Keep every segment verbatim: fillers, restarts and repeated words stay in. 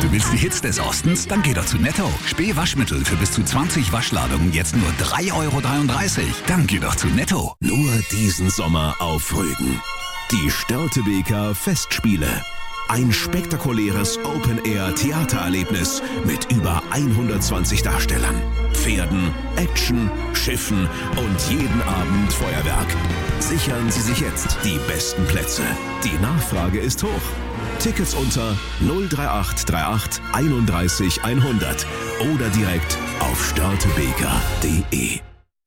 Du willst die Hits des Ostens? Dann geh doch zu Netto. Spee-Waschmittel für bis zu zwanzig Waschladungen jetzt nur drei Euro dreiunddreißig. Dann geh doch zu Netto. Nur diesen Sommer auf Rügen. Die Störtebeker Festspiele. Ein spektakuläres Open-Air-Theatererlebnis mit über hundertzwanzig Darstellern, Pferden, Action, Schiffen und jeden Abend Feuerwerk. Sichern Sie sich jetzt die besten Plätze. Die Nachfrage ist hoch. Tickets unter null drei acht drei acht einunddreißig hundert oder direkt auf störtebeker punkt de.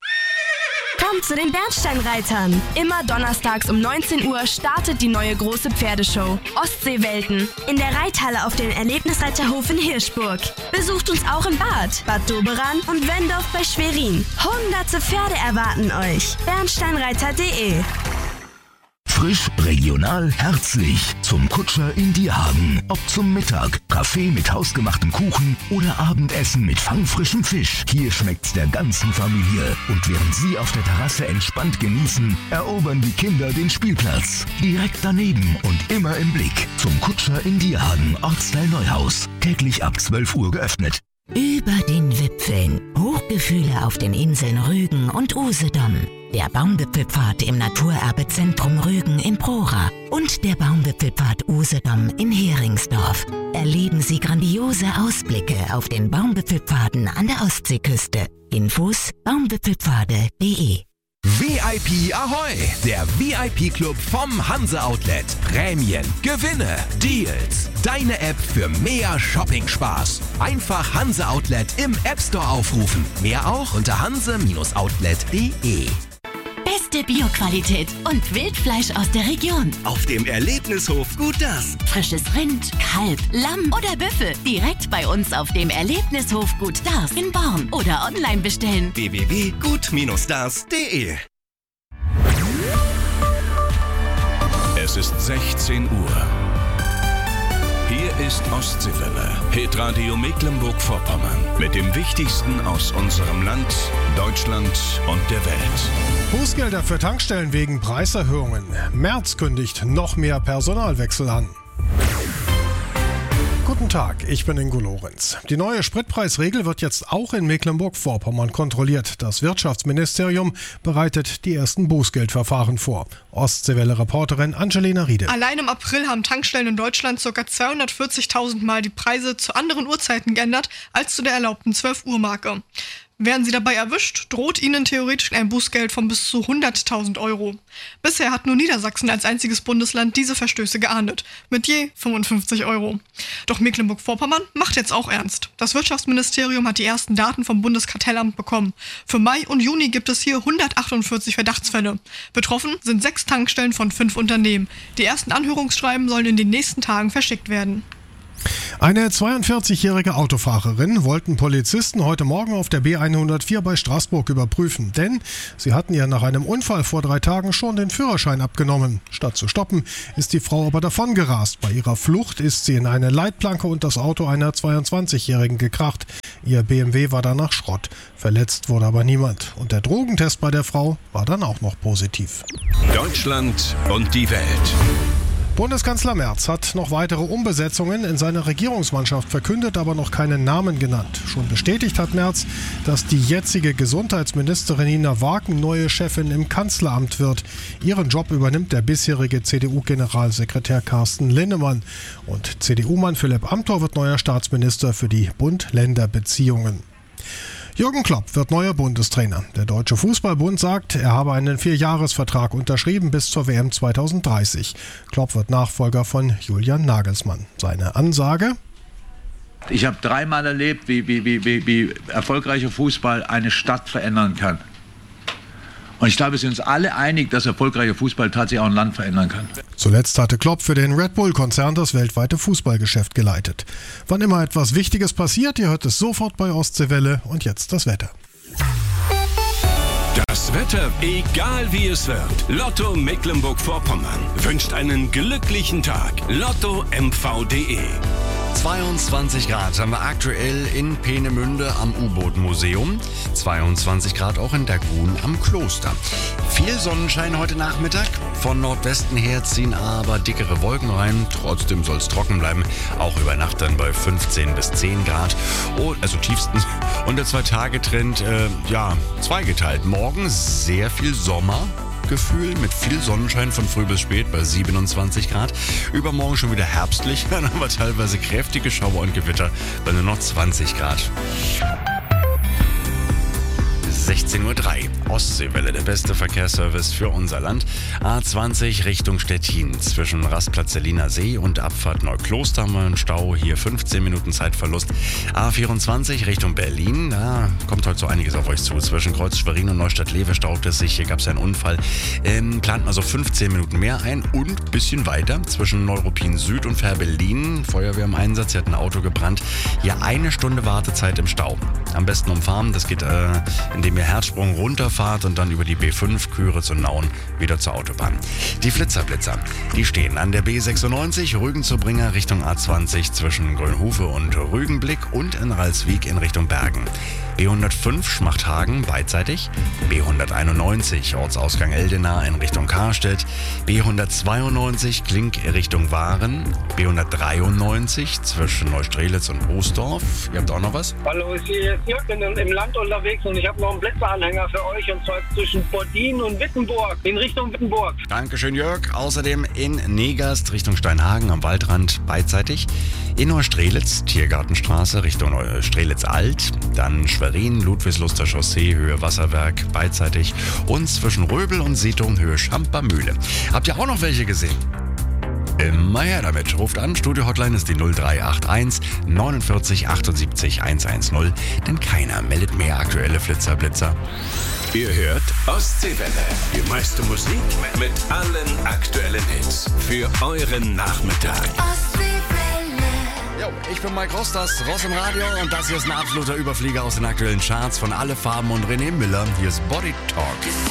Kommt zu den Bernsteinreitern. Immer donnerstags um neunzehn Uhr startet die neue große Pferdeshow Ostseewelten in der Reithalle auf dem Erlebnisreiterhof in Hirschburg. Besucht uns auch im Bad, Bad Doberan und Wendorf bei Schwerin. Hunderte Pferde erwarten euch. bernsteinreiter punkt de. Frisch, regional, herzlich. Zum Kutscher in Dierhagen. Ob zum Mittag, Kaffee mit hausgemachtem Kuchen oder Abendessen mit fangfrischem Fisch. Hier schmeckt's der ganzen Familie. Und während Sie auf der Terrasse entspannt genießen, erobern die Kinder den Spielplatz. Direkt daneben und immer im Blick. Zum Kutscher in Dierhagen, Ortsteil Neuhaus. Täglich ab zwölf Uhr geöffnet. Über den Wipfeln. Hochgefühle auf den Inseln Rügen und Usedom. Der Baumwipfelpfad im Naturerbezentrum Rügen im Prora und der Baumwipfelpfad Usedom in Heringsdorf. Erleben Sie grandiose Ausblicke auf den Baumwipfelpfaden an der Ostseeküste. Infos baumwipfelpfade punkt de. V I P Ahoi, der V I P-Club vom Hanse Outlet. Prämien, Gewinne, Deals. Deine App für mehr Shopping-Spaß. Einfach Hanse Outlet im App Store aufrufen. Mehr auch unter hanse Outlet punkt de. Beste Bioqualität und Wildfleisch aus der Region. Auf dem Erlebnishof Gut Das. Frisches Rind, Kalb, Lamm oder Büffel. Direkt bei uns auf dem Erlebnishof Gut Das in Born oder online bestellen. w w w punkt gut das punkt de. Es ist sechzehn Uhr. Hier ist Ostseewelle, Hitradio Mecklenburg-Vorpommern. Mit dem Wichtigsten aus unserem Land, Deutschland und der Welt. Bußgelder für Tankstellen wegen Preiserhöhungen. Merz kündigt noch mehr Personalwechsel an. Guten Tag, ich bin Ingo Lorenz. Die neue Spritpreisregel wird jetzt auch in Mecklenburg-Vorpommern kontrolliert. Das Wirtschaftsministerium bereitet die ersten Bußgeldverfahren vor. Ostseewelle-Reporterin Angelina Riede. Allein im April haben Tankstellen in Deutschland ca. zweihundertvierzigtausend Mal die Preise zu anderen Uhrzeiten geändert als zu der erlaubten zwölf Uhr Marke. Werden Sie dabei erwischt, droht Ihnen theoretisch ein Bußgeld von bis zu hunderttausend Euro. Bisher hat nur Niedersachsen als einziges Bundesland diese Verstöße geahndet, mit je fünfundfünfzig Euro. Doch Mecklenburg-Vorpommern macht jetzt auch ernst. Das Wirtschaftsministerium hat die ersten Daten vom Bundeskartellamt bekommen. Für Mai und Juni gibt es hier hundertachtundvierzig Verdachtsfälle. Betroffen sind sechs Tankstellen von fünf Unternehmen. Die ersten Anhörungsschreiben sollen in den nächsten Tagen verschickt werden. Eine zweiundvierzigjährige Autofahrerin wollten Polizisten heute Morgen auf der B hundertvier bei Straßburg überprüfen, denn sie hatten ihr nach einem Unfall vor drei Tagen schon den Führerschein abgenommen. Statt zu stoppen, ist die Frau aber davongerast. Bei ihrer Flucht ist sie in eine Leitplanke und das Auto einer zweiundzwanzigjährigen gekracht. Ihr B M W war danach Schrott. Verletzt wurde aber niemand. Und der Drogentest bei der Frau war dann auch noch positiv. Deutschland und die Welt. Bundeskanzler Merz hat noch weitere Umbesetzungen in seiner Regierungsmannschaft verkündet, aber noch keinen Namen genannt. Schon bestätigt hat Merz, dass die jetzige Gesundheitsministerin Nina Wagen neue Chefin im Kanzleramt wird. Ihren Job übernimmt der bisherige C D U-Generalsekretär Carsten Linnemann. Und C D U-Mann Philipp Amthor wird neuer Staatsminister für die Bund-Länder-Beziehungen. Jürgen Klopp wird neuer Bundestrainer. Der Deutsche Fußballbund sagt, er habe einen Vierjahresvertrag unterschrieben bis zur W M zweitausenddreißig. Klopp wird Nachfolger von Julian Nagelsmann. Seine Ansage: Ich habe dreimal erlebt, wie, wie, wie, wie, wie erfolgreicher Fußball eine Stadt verändern kann. Und ich glaube, wir sind uns alle einig, dass erfolgreicher Fußball tatsächlich auch ein Land verändern kann. Zuletzt hatte Klopp für den Red Bull-Konzern das weltweite Fußballgeschäft geleitet. Wann immer etwas Wichtiges passiert, ihr hört es sofort bei Ostseewelle. Und jetzt das Wetter. Das Wetter, egal wie es wird. Lotto Mecklenburg-Vorpommern wünscht einen glücklichen Tag. Lotto M V punkt de. zweiundzwanzig Grad haben wir aktuell in Peenemünde am U-Boot-Museum. zweiundzwanzig Grad auch in Daggun am Kloster. Viel Sonnenschein heute Nachmittag. Von Nordwesten her ziehen aber dickere Wolken rein. Trotzdem soll es trocken bleiben. Auch über Nacht dann bei fünfzehn bis zehn Grad. Oh, also tiefstens. Und der Zwei-Tage-Trend, äh, ja, zweigeteilt. Morgen sehr viel Sommer. Gefühl mit viel Sonnenschein von früh bis spät bei siebenundzwanzig Grad. Übermorgen schon wieder herbstlich, dann haben wir teilweise kräftige Schauer und Gewitter bei nur noch zwanzig Grad. sechzehn Uhr drei. Ostseewelle, der beste Verkehrsservice für unser Land. A zwanzig Richtung Stettin. Zwischen Rastplatz Seliner See und Abfahrt Neukloster haben wir einen Stau. Hier fünfzehn Minuten Zeitverlust. A vierundzwanzig Richtung Berlin. Da kommt heute so einiges auf euch zu. Zwischen Kreuz Schwerin und Neustadt-Lewe staut es sich. Hier gab es einen Unfall. Ähm, plant man so fünfzehn Minuten mehr ein. Und ein bisschen weiter zwischen Neuruppin Süd und Fährberlin. Feuerwehr im Einsatz. Hier hat ein Auto gebrannt. Hier eine Stunde Wartezeit im Stau. Am besten umfahren. Das geht, äh, indem ihr Herzsprung runterfahrt und dann über die B fünf Küritz und Nauen wieder zur Autobahn. Die Flitzerblitzer, die stehen an der B sechsundneunzig Rügen zur Bringer Richtung A zwanzig zwischen Grönhufe und Rügenblick und in Ralswiek in Richtung Bergen. B hundertfünf Schmachthagen beidseitig, B hunderteinundneunzig Ortsausgang Eldena in Richtung Karstedt, B hundertzweiundneunzig Klink Richtung Waren, B hundertdreiundneunzig zwischen Neustrelitz und Boosdorf. Ihr habt auch noch was? Hallo, ich bin Jörg, bin im Land unterwegs und ich habe noch einen Blitzeranhänger für euch und zwar zwischen Bordin und Wittenburg, in Richtung Wittenburg. Dankeschön, Jörg. Außerdem in Negast Richtung Steinhagen am Waldrand beidseitig, in Neustrelitz Tiergartenstraße Richtung Strelitz Alt, dann Schwerin, Ludwigsluster Chaussee, Höhe Wasserwerk, beidseitig und zwischen Röbel und Seetung, Höhe Schampermühle. Habt ihr auch noch welche gesehen? Immer her damit. Ruft an, Studio-Hotline ist die null drei acht eins neunundvierzig achtundsiebzig hundertzehn, denn keiner meldet mehr aktuelle Flitzerblitzer. Ihr hört Ostseewelle, die meiste Musik mit allen aktuellen Hits für euren Nachmittag. Jo, ich bin Mike Rostas, Ross im Radio und das hier ist ein absoluter Überflieger aus den aktuellen Charts von Alle Farben und René Miller. Hier ist Body Talk.